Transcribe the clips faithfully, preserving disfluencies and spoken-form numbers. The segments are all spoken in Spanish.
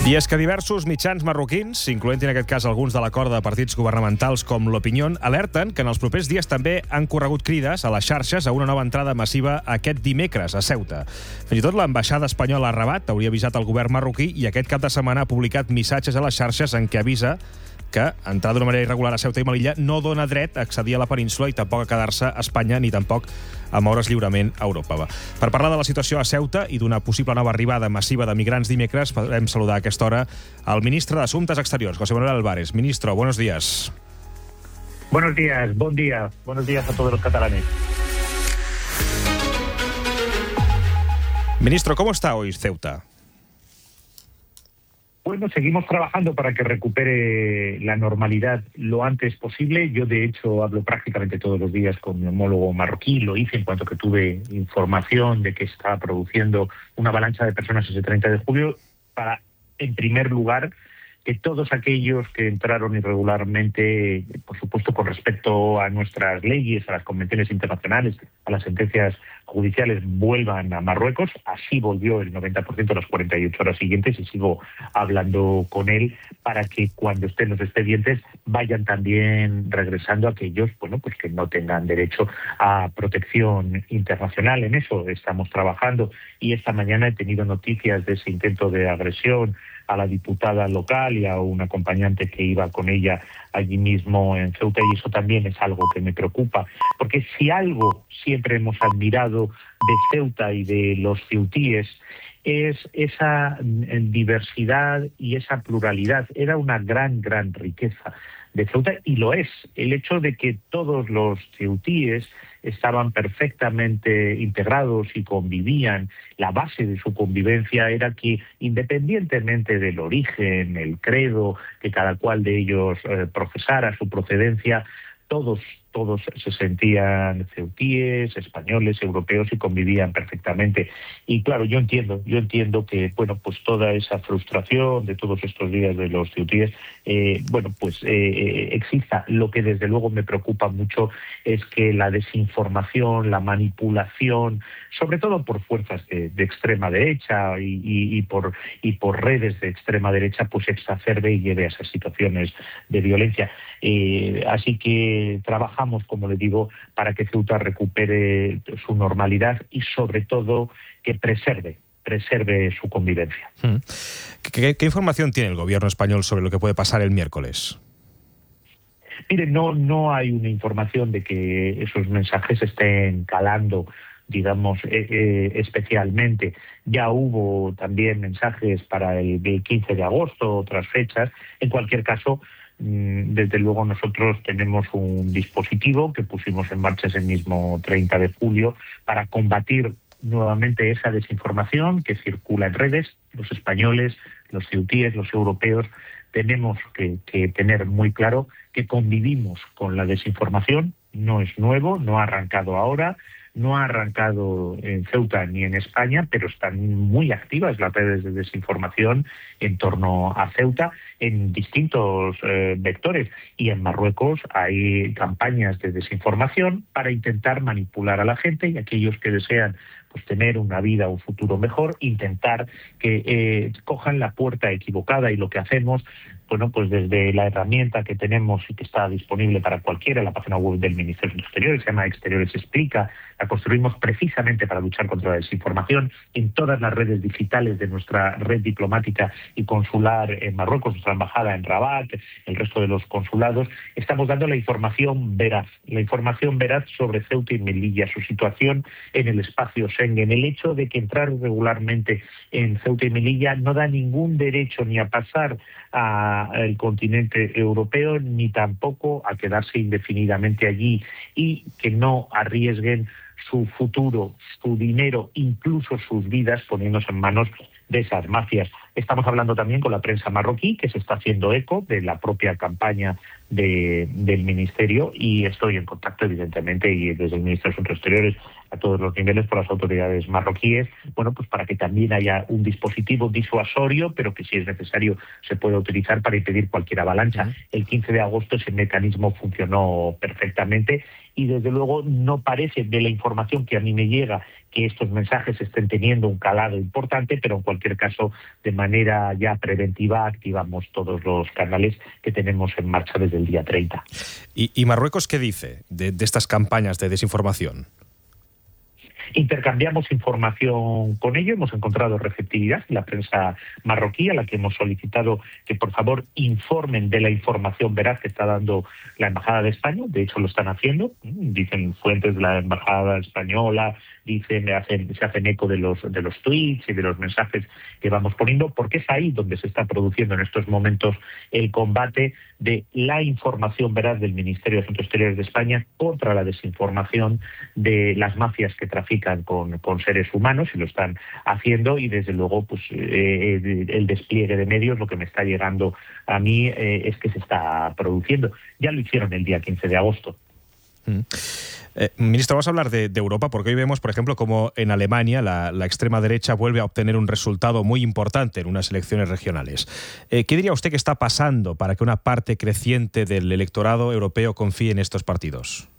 I és que diversos mitjans marroquins, incloent en aquest cas alguns de l'acord de partits governamentals com l'Opinión, alerten que en els propers dies també han corregut crides a les xarxes a una nova entrada massiva aquest dimecres a Ceuta. Fins i tot l'ambaixada espanyola a Rabat hauria avisat el govern marroquí i aquest cap de setmana ha publicat missatges a les xarxes en què avisa que entrar d'una manera irregular a Ceuta i Melilla no dona dret a accedir a la península i tampoc a quedar-se a Espanya ni tampoc a moure's lliurement a Europa. Per parlar de la situació a Ceuta i d'una possible nova arribada massiva de migrants dimecres, podem saludar a aquesta hora al ministre d'Assumptes Exteriors, José Manuel Álvarez. Ministro, buenos días. Buenos días, buen día. Buenos días a todos los catalanes. Ministro, ¿cómo está hoy Ceuta? Bueno, seguimos trabajando para que recupere la normalidad lo antes posible. Yo, de hecho, hablo prácticamente todos los días con mi homólogo marroquí. Lo hice en cuanto que tuve información de que estaba produciendo una avalancha de personas ese treinta de julio para, en primer lugar, que todos aquellos que entraron irregularmente, por supuesto con respecto a nuestras leyes, a las convenciones internacionales, a las sentencias judiciales, vuelvan a Marruecos. Así volvió el noventa por ciento de las cuarenta y ocho horas siguientes y sigo hablando con él para que cuando estén los expedientes vayan también regresando aquellos bueno, pues que no tengan derecho a protección internacional. En eso estamos trabajando y esta mañana he tenido noticias de ese intento de agresión a la diputada local y a un acompañante que iba con ella allí mismo en Ceuta, y eso también es algo que me preocupa, porque si algo siempre hemos admirado de Ceuta y de los ceutíes es esa diversidad y esa pluralidad. Era una gran, gran riqueza de Ceuta y lo es. El hecho de que todos los ceutíes estaban perfectamente integrados y convivían. La base de su convivencia era que, independientemente del origen, el credo que cada cual de ellos eh, profesara, su procedencia, todos todos se sentían ceutíes, españoles, europeos y convivían perfectamente. Y claro, yo entiendo, yo entiendo que bueno, pues toda esa frustración de todos estos días de los ceutíes, eh, bueno, pues eh, exista. Lo que desde luego me preocupa mucho es que la desinformación, la manipulación, sobre todo por fuerzas de, de extrema derecha y, y, y por y por redes de extrema derecha, pues exacerbe y lleve a esas situaciones de violencia. Eh, así que trabajamos, como le digo, para que Ceuta recupere su normalidad y sobre todo que preserve, preserve su convivencia. ¿Qué, qué información tiene el gobierno español sobre lo que puede pasar el miércoles? Mire, no, no hay una información de que esos mensajes estén calando, digamos, eh, eh, especialmente. Ya hubo también mensajes para el, el quince de agosto, otras fechas. En cualquier caso, desde luego nosotros tenemos un dispositivo que pusimos en marcha ese mismo treinta de julio para combatir nuevamente esa desinformación que circula en redes. Los españoles, los ceutíes, los europeos tenemos que, que tener muy claro que convivimos con la desinformación. No es nuevo, no ha arrancado ahora, no ha arrancado en Ceuta ni en España, pero están muy activas las redes de desinformación en torno a Ceuta en distintos eh, vectores. Y en Marruecos hay campañas de desinformación para intentar manipular a la gente y aquellos que desean pues tener una vida, un futuro mejor, intentar que eh, cojan la puerta equivocada. Y lo que hacemos, bueno, pues desde la herramienta que tenemos y que está disponible para cualquiera, la página web del Ministerio de Exteriores, se llama Exteriores Explica, la construimos precisamente para luchar contra la desinformación en todas las redes digitales de nuestra red diplomática y consular en Marruecos, nuestra embajada en Rabat, el resto de los consulados. Estamos dando la información veraz, la información veraz sobre Ceuta y Melilla, su situación en el espacio Schengen. El hecho de que entrar regularmente en Ceuta y Melilla no da ningún derecho ni a pasar al continente europeo, ni tampoco a quedarse indefinidamente allí, y que no arriesguen su futuro, su dinero, incluso sus vidas, poniéndose en manos de esas mafias. Estamos hablando también con la prensa marroquí, que se está haciendo eco de la propia campaña de, del Ministerio, y estoy en contacto, evidentemente, y desde el Ministerio de Asuntos Exteriores a todos los niveles por las autoridades marroquíes, bueno, pues para que también haya un dispositivo disuasorio, pero que si es necesario se pueda utilizar para impedir cualquier avalancha. El quince de agosto ese mecanismo funcionó perfectamente y desde luego no parece, de la información que a mí me llega, que que estos mensajes estén teniendo un calado importante, pero en cualquier caso, de manera ya preventiva, activamos todos los canales que tenemos en marcha desde el día treinta. ¿Y, y Marruecos qué dice de, de estas campañas de desinformación? Intercambiamos información con ello, hemos encontrado receptividad en la prensa marroquí, a la que hemos solicitado que por favor informen de la información veraz que está dando la Embajada de España. De hecho lo están haciendo, dicen fuentes de la Embajada española, dicen, hacen, se hacen eco de los, de los tweets y de los mensajes que vamos poniendo, porque es ahí donde se está produciendo en estos momentos el combate de la información veraz del Ministerio de Asuntos Exteriores de España contra la desinformación de las mafias que trafican con, con seres humanos, y lo están haciendo, y desde luego pues eh, el despliegue de medios, lo que me está llegando a mí eh, es que se está produciendo. Ya lo hicieron el día quince de agosto. Mm. Eh, ministro, vamos a hablar de, de Europa, porque hoy vemos, por ejemplo, como en Alemania la, la extrema derecha vuelve a obtener un resultado muy importante en unas elecciones regionales. Eh, ¿Qué diría usted que está pasando para que una parte creciente del electorado europeo confíe en estos partidos?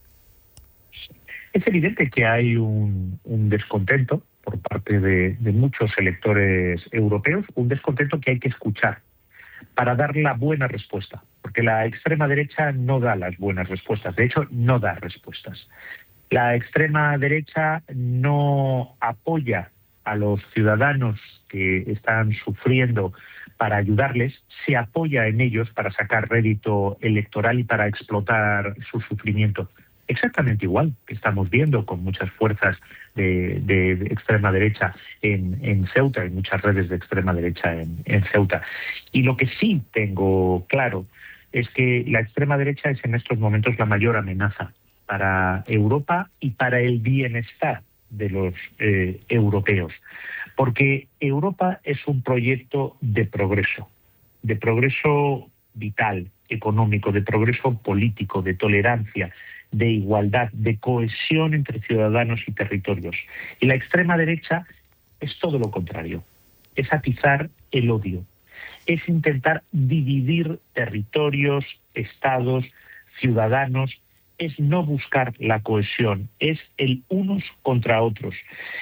Es evidente que hay un, un descontento por parte de, de muchos electores europeos, un descontento que hay que escuchar para dar la buena respuesta, porque la extrema derecha no da las buenas respuestas, de hecho no da respuestas. La extrema derecha no apoya a los ciudadanos que están sufriendo para ayudarles, se apoya en ellos para sacar rédito electoral y para explotar su sufrimiento. Exactamente igual que estamos viendo con muchas fuerzas de, de, de extrema derecha en, en Ceuta, y muchas redes de extrema derecha en, en Ceuta. Y lo que sí tengo claro es que la extrema derecha es en estos momentos la mayor amenaza para Europa y para el bienestar de los eh, europeos. Porque Europa es un proyecto de progreso, de progreso vital, económico, de progreso político, de tolerancia, de igualdad, de cohesión entre ciudadanos y territorios. Y la extrema derecha es todo lo contrario, es atizar el odio, es intentar dividir territorios, estados, ciudadanos, es no buscar la cohesión, es el unos contra otros.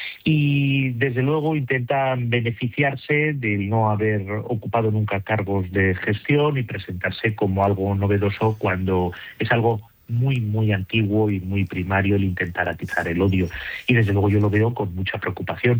Y desde luego intentan beneficiarse de no haber ocupado nunca cargos de gestión y presentarse como algo novedoso cuando es algo muy, muy antiguo y muy primario el intentar atizar el odio. Y desde luego yo lo veo con mucha preocupación.